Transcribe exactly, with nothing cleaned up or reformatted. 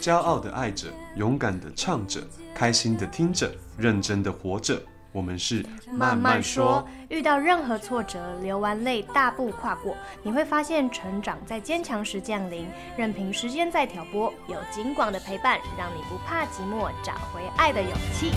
骄傲的爱着，勇敢的唱着，开心的听着，认真的活着。我们是慢慢说，遇到任何挫折，流完泪大步跨过，你会发现成长在坚强时降临，任凭时间在挑拨，有景广的陪伴，让你不怕寂寞，找回爱的勇气。